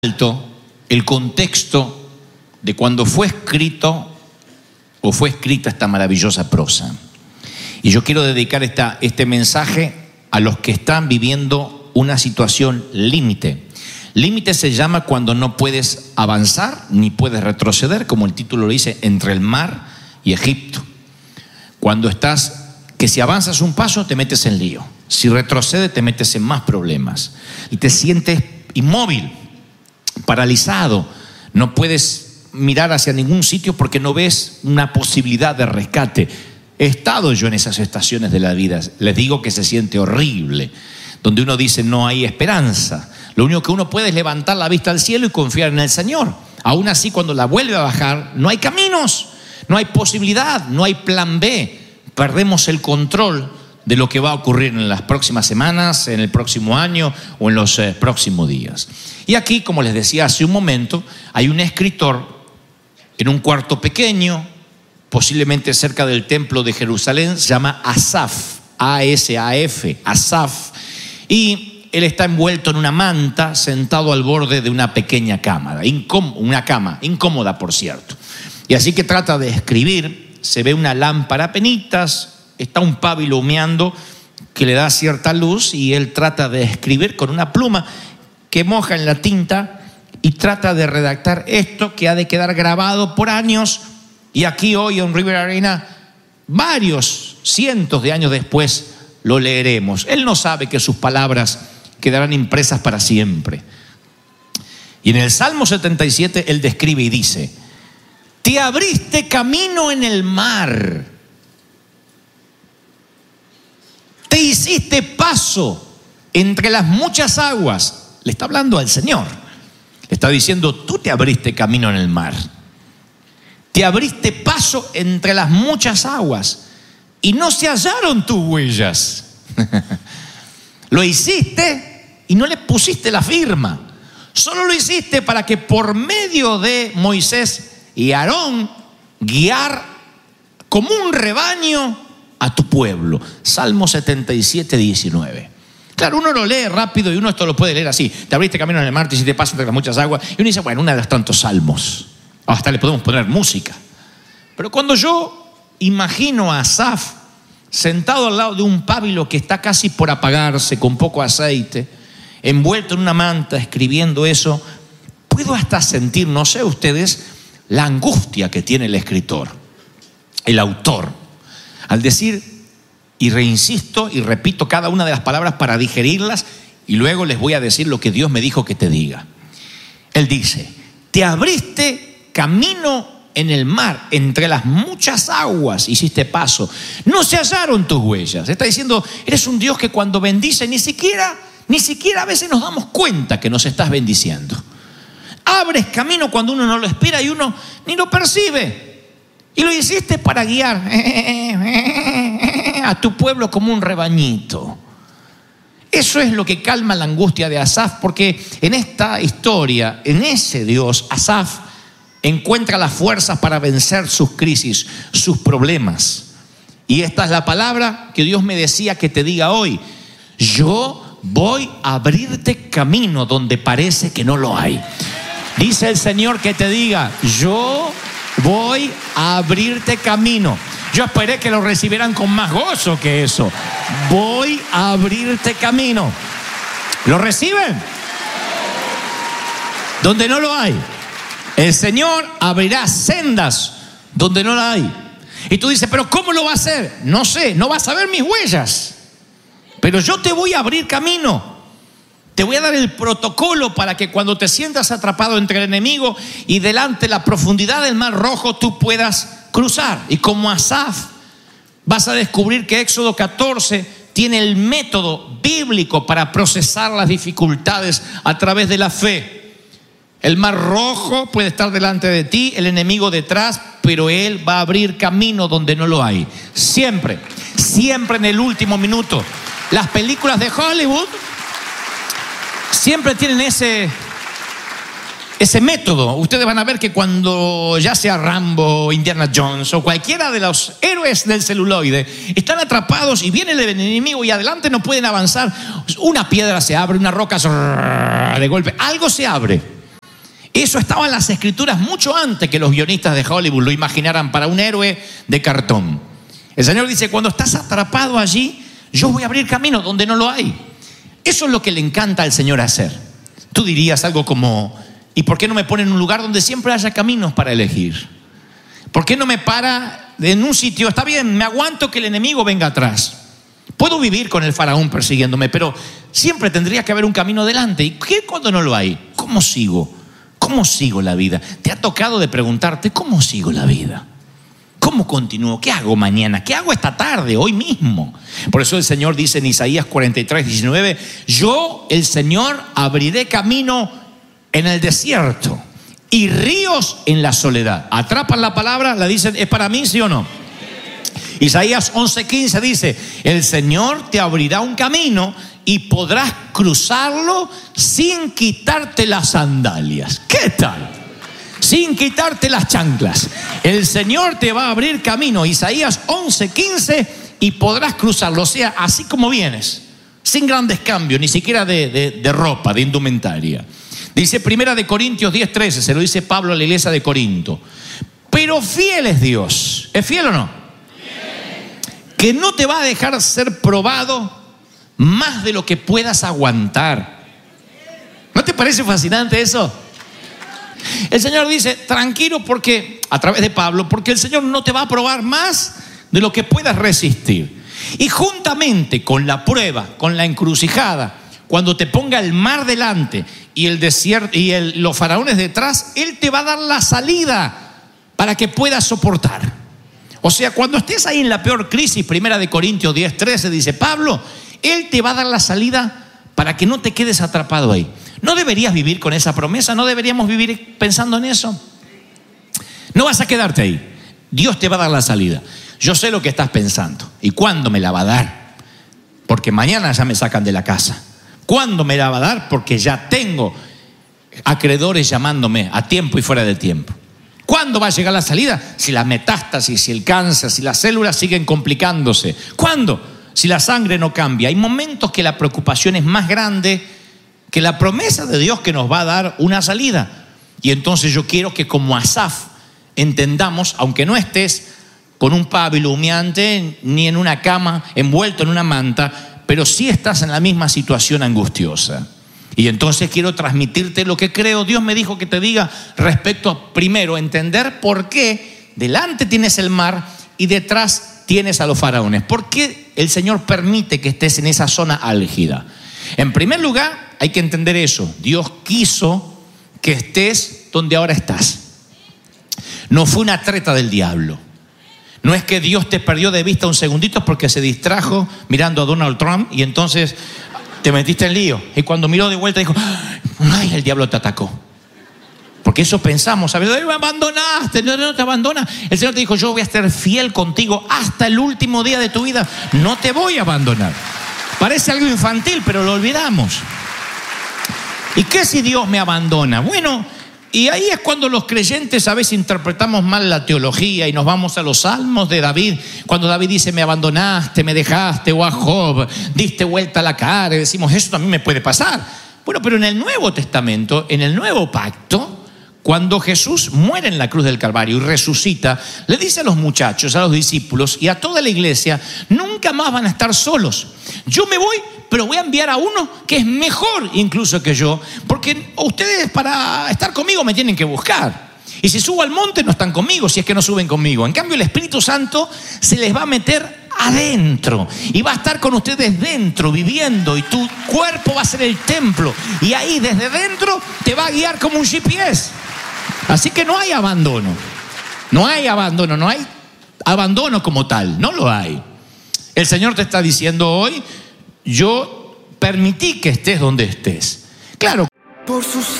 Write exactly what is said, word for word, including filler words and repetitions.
alto el contexto de cuando fue escrito o fue escrita esta maravillosa prosa. Y yo quiero dedicar esta, este mensaje a los que están viviendo una situación límite. Límite se llama cuando no puedes avanzar ni puedes retroceder, como el título lo dice, entre el mar y Egipto. Cuando estás, que si avanzas un paso te metes en lío, si retrocedes te metes en más problemas y te sientes inmóvil, paralizado, no puedes mirar hacia ningún sitio porque no ves una posibilidad de rescate. He estado yo en esas estaciones de la vida, les digo que se siente horrible, donde uno dice no hay esperanza. Lo único que uno puede es levantar la vista al cielo y confiar en el Señor. Aún así, cuando la vuelve a bajar, no hay caminos, no hay posibilidad, no hay plan B. Perdemos el control de lo que va a ocurrir en las próximas semanas, en el próximo año o en los eh, próximos días. Y aquí, como les decía hace un momento, hay un escritor en un cuarto pequeño, posiblemente cerca del templo de Jerusalén, se llama Asaf, A S A F, Asaf, y él está envuelto en una manta, sentado al borde de una pequeña cámara, incóm- una cama, incómoda por cierto. Y así que trata de escribir, se ve una lámpara a penitas, está un pábilo humeando que le da cierta luz y él trata de escribir con una pluma que moja en la tinta y trata de redactar esto que ha de quedar grabado por años. Y aquí hoy en River Arena, varios cientos de años después, lo leeremos. Él no sabe que sus palabras quedarán impresas para siempre. Y en el Salmo setenta y siete él describe y dice: te abriste camino en el mar, te hiciste paso entre las muchas aguas. Le está hablando al Señor. Le está diciendo, tú te abriste camino en el mar. Te abriste paso entre las muchas aguas y no se hallaron tus huellas. Lo hiciste y no le pusiste la firma. Solo lo hiciste para que por medio de Moisés y Aarón guiar como un rebaño a tu pueblo. Salmo setenta y siete, diecinueve. Claro, uno lo lee rápido y uno esto lo puede leer así. Te abriste camino en el mar, te hiciste paso entre las muchas aguas. Y uno dice, bueno, uno de los tantos salmos. Hasta le podemos poner música. Pero cuando yo imagino a Asaf sentado al lado de un pábilo que está casi por apagarse, con poco aceite, envuelto en una manta, escribiendo eso, puedo hasta sentir, no sé ustedes, la angustia que tiene el escritor, el autor, al decir, y reinsisto y repito cada una de las palabras para digerirlas, y luego les voy a decir lo que Dios me dijo que te diga. Él dice, te abriste camino en el mar, entre las muchas aguas hiciste paso, no se hallaron tus huellas. Está diciendo, eres un Dios que cuando bendice ni siquiera, ni siquiera a veces nos damos cuenta que nos estás bendiciendo. Abres camino cuando uno no lo espera y uno ni lo percibe. Y lo hiciste para guiar a tu pueblo como un rebañito. Eso es lo que calma la angustia de Asaf, porque en esta historia, en ese Dios, Asaf encuentra las fuerzas para vencer sus crisis, sus problemas. Y esta es la palabra que Dios me decía que te diga hoy. Yo voy a abrirte camino donde parece que no lo hay. Dice el Señor que te diga, yo voy a abrirte camino. Yo esperé que lo recibieran con más gozo que eso. Voy a abrirte camino. ¿Lo reciben? Donde no lo hay. El Señor abrirá sendas donde no la hay. Y tú dices, pero ¿cómo lo va a hacer? No sé, no vas a ver mis huellas. Pero yo te voy a abrir camino. Te voy a dar el protocolo para que cuando te sientas atrapado entre el enemigo y delante la profundidad del mar rojo, tú puedas cruzar. Y como Asaf, vas a descubrir que Éxodo catorce tiene el método bíblico para procesar las dificultades a través de la fe. El mar rojo puede estar delante de ti, el enemigo detrás, pero él va a abrir camino donde no lo hay. Siempre, siempre en el último minuto. Las películas de Hollywood siempre tienen ese, ese método. Ustedes van a ver que cuando ya sea Rambo, Indiana Jones o cualquiera de los héroes del celuloide están atrapados y viene el enemigo y adelante no pueden avanzar, una piedra se abre, una roca de golpe, algo se abre. Eso estaba en las escrituras mucho antes que los guionistas de Hollywood lo imaginaran para un héroe de cartón. El Señor dice, cuando estás atrapado allí, yo voy a abrir camino donde no lo hay. Eso es lo que le encanta al Señor hacer. Tú dirías algo como, ¿y por qué no me pone en un lugar donde siempre haya caminos para elegir? ¿Por qué no me para en un sitio? Está bien, me aguanto que el enemigo venga atrás. Puedo vivir con el faraón persiguiéndome, pero siempre tendría que haber un camino delante. ¿Y qué cuando no lo hay? ¿Cómo sigo? ¿Cómo sigo la vida? ¿Te ha tocado de preguntarte cómo sigo la vida? ¿Cómo continúo? ¿Qué hago mañana? ¿Qué hago esta tarde, hoy mismo? Por eso el Señor dice en Isaías cuarenta y tres, diecinueve, yo, el Señor, abriré camino en el desierto y ríos en la soledad. Atrapan la palabra, la dicen, ¿es para mí, sí o no? Isaías once, quince dice, el Señor te abrirá un camino y podrás cruzarlo sin quitarte las sandalias. ¿Qué tal? Sin quitarte las chanclas. El Señor te va a abrir camino. Isaías once, quince, y podrás cruzarlo. O sea, así como vienes, sin grandes cambios, ni siquiera de, de, de ropa, de indumentaria. Dice Primera de Corintios diez, trece, se lo dice Pablo a la iglesia de Corinto. Pero fiel es Dios. ¿Es fiel o no? Fiel. Que no te va a dejar ser probado más de lo que puedas aguantar. ¿No te parece fascinante eso? El Señor dice, tranquilo porque, a través de Pablo, porque el Señor no te va a probar más de lo que puedas resistir. Y juntamente con la prueba, con la encrucijada, cuando te ponga el mar delante y el desierto y el, los faraones detrás, Él te va a dar la salida para que puedas soportar. O sea, cuando estés ahí en la peor crisis, Primera de Corintios diez, trece, dice Pablo, Él te va a dar la salida para que no te quedes atrapado ahí. ¿No deberías vivir con esa promesa? ¿No deberíamos vivir pensando en eso? No vas a quedarte ahí. Dios te va a dar la salida. Yo sé lo que estás pensando. ¿Y cuándo me la va a dar? Porque mañana ya me sacan de la casa. ¿Cuándo me la va a dar? Porque ya tengo acreedores llamándome a tiempo y fuera de tiempo. ¿Cuándo va a llegar la salida? Si la metástasis, si el cáncer, si las células siguen complicándose. ¿Cuándo? Si la sangre no cambia. Hay momentos que la preocupación es más grande que la promesa de Dios que nos va a dar una salida. Y entonces yo quiero que como Asaf entendamos, aunque no estés con un pábilo humeante ni en una cama envuelto en una manta, pero sí estás en la misma situación angustiosa. Y entonces quiero transmitirte lo que creo Dios me dijo que te diga respecto a, primero, entender por qué delante tienes el mar y detrás tienes a los faraones. ¿Por qué el Señor permite que estés en esa zona álgida? En primer lugar, hay que entender eso. Dios quiso que estés donde ahora estás. No fue una treta del diablo. No es que Dios te perdió de vista un segundito porque se distrajo mirando a Donald Trump y entonces te metiste en lío. Y cuando miró de vuelta dijo, ay, el diablo te atacó. Porque eso pensamos, ¿sabes? Me abandonaste, no, no te abandona. El Señor te dijo, yo voy a estar fiel contigo hasta el último día de tu vida. No te voy a abandonar. Parece algo infantil, pero lo olvidamos. ¿Y qué si Dios me abandona? Bueno, y ahí es cuando los creyentes a veces interpretamos mal la teología y nos vamos a los salmos de David. Cuando David dice, me abandonaste, me dejaste, o a Job, diste vuelta la cara, y decimos, eso también me puede pasar. Bueno, pero en el Nuevo Testamento, en el Nuevo Pacto, cuando Jesús muere en la cruz del Calvario y resucita, le dice a los muchachos, a los discípulos y a toda la iglesia, nunca más van a estar solos. Yo me voy, pero voy a enviar a uno que es mejor incluso que yo, porque ustedes para estar conmigo me tienen que buscar. Y si subo al monte no están conmigo, si es que no suben conmigo. En cambio el Espíritu Santo se les va a meter adentro y va a estar con ustedes dentro, viviendo, y tu cuerpo va a ser el templo. Y ahí desde dentro te va a guiar como un G P S. Así que no hay abandono. No hay abandono, no hay abandono como tal, no lo hay. El Señor te está diciendo hoy, yo permití que estés donde estés. Claro. Por sus